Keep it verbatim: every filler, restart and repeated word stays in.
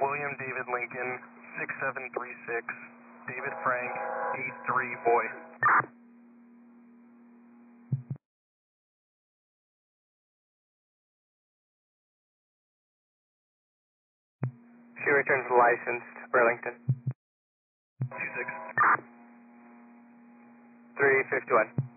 William David Lincoln, six seven three six, David Frank, eight three, boy. She returns licensed, Burlington. two six. three fifty-one.